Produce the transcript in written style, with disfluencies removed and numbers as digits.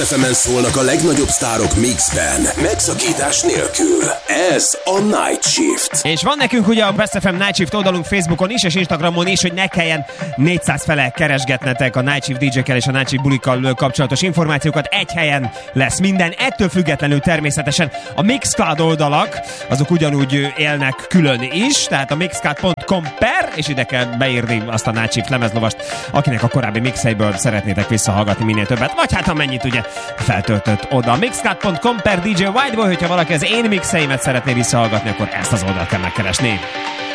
FM-en szólnak a legnagyobb sztárok mixben, megszakítás nélkül. Ez a Night Shift. És van nekünk ugye a Best FM Night Shift oldalunk Facebookon is, és Instagramon is, hogy ne kelljen 400 fele keresgetnetek a Night Shift DJ-kkel és a Night Shift bulikkal kapcsolatos információkat. Egy helyen lesz minden. Ettől függetlenül természetesen a Mixcloud oldalak, azok ugyanúgy élnek külön is, tehát a mixcloud.com és ide kell beírni azt a Night Shift lemezlovast, akinek a korábbi mixeiből szeretnétek visszahallgatni minél többet, vagy hát amennyit ugye feltöltött oda. Mixcloud.com DJ Whiteboy, hogyha valaki az én mixeimet szeretné visszahallgatni, akkor ezt az oldalt kell megkeresni.